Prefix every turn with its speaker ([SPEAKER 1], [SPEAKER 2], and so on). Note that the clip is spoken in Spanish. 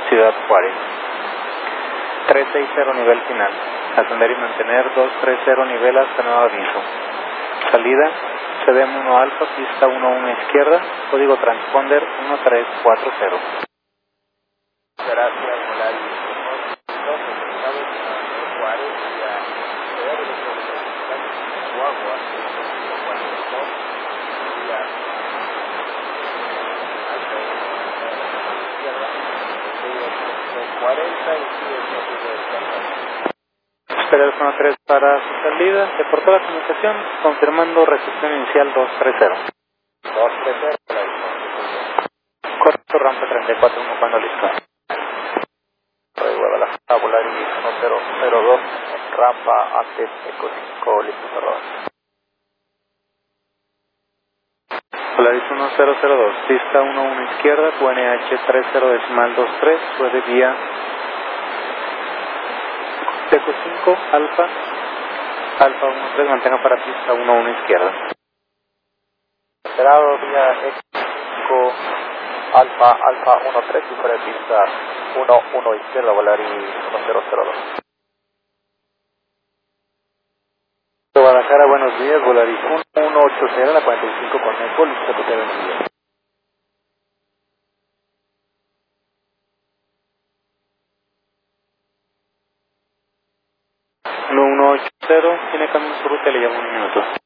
[SPEAKER 1] Ciudad Juárez. 360 nivel final. Ascender y mantener 230 nivel hasta nuevo aviso. Salida, CDM 1 alfa, pista 11 izquierda, código transponder 1340.
[SPEAKER 2] Gracias, Volaris. Juárez y a Chihuahua,
[SPEAKER 1] Espera el zona 3 para su salida. Se cortó la comunicación, confirmando recepción inicial 230.
[SPEAKER 2] 230.
[SPEAKER 1] Corto, rampa 34, cuando listo.
[SPEAKER 2] Guadalajara, Volaris 1002, rampa antes Eco 5, listo, cerrado.
[SPEAKER 1] Volaris 1002, pista 11 izquierda, QNH 30.23, fue de vía Eco 5, alfa 13, mantenga para pista 11 izquierda.
[SPEAKER 2] Esperado vía Eco alfa 13 y para pista 11 izquierda, Volaris 1002.
[SPEAKER 1] Guadalajara, buenos días, Volaris 1180, la 45 con Eco, listo, que te bendiga. 1180, tiene cambio en su ruta, le llamo un minuto.